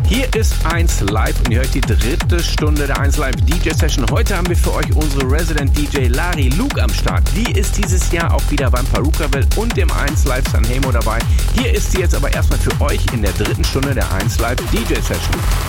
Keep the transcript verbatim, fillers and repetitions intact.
Hier ist eins Live und ihr hört die dritte Stunde der eins Live D J Session. Heute haben wir für euch unsere Resident D J Lari Luke am Start. Die ist dieses Jahr auch wieder beim Parukaville und dem eins Live Sanremo dabei. Hier ist sie jetzt aber erstmal für euch in der dritten Stunde der eins Live D J Session.